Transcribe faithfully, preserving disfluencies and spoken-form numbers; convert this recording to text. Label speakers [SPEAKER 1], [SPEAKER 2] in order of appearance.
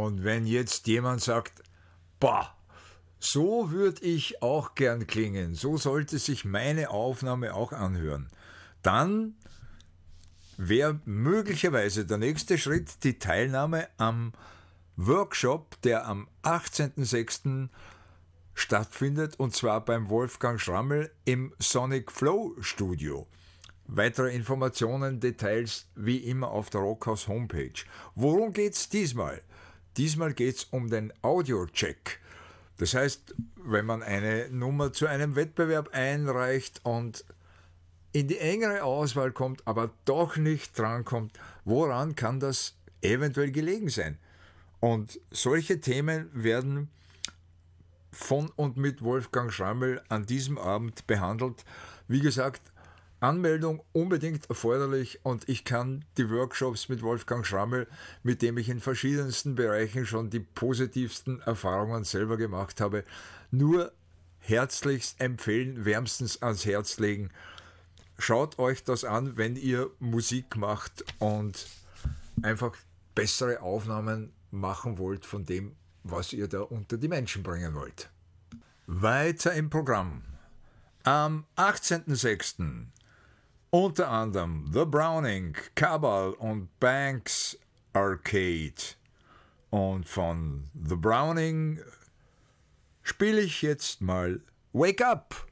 [SPEAKER 1] Und wenn jetzt jemand sagt, boah, so würde ich auch gern klingen, so sollte sich meine Aufnahme auch anhören, dann wäre möglicherweise der nächste Schritt die Teilnahme am Workshop, der am achtzehnten sechsten stattfindet, und zwar beim Wolfgang Schrammel im Sonic Flow Studio. Weitere Informationen, Details wie immer auf der Rockhaus Homepage. Worum geht's diesmal? Diesmal geht's um den Audio-Check. Das heißt, wenn man eine Nummer zu einem Wettbewerb einreicht und in die engere Auswahl kommt, aber doch nicht drankommt, woran kann das eventuell gelegen sein? Und solche Themen werden von und mit Wolfgang Schrammel an diesem Abend behandelt. Wie gesagt, Anmeldung unbedingt erforderlich, und ich kann die Workshops mit Wolfgang Schrammel, mit dem ich in verschiedensten Bereichen schon die positivsten Erfahrungen selber gemacht habe, nur herzlichst empfehlen, wärmstens ans Herz legen. Schaut euch das an, wenn ihr Musik macht und einfach bessere Aufnahmen machen wollt von dem, was ihr da unter die Menschen bringen wollt. Weiter im Programm. Am achtzehnten sechsten unter anderem The Browning, Cabal und Banks Arcade. Und von The Browning spiele ich jetzt mal Wake Up!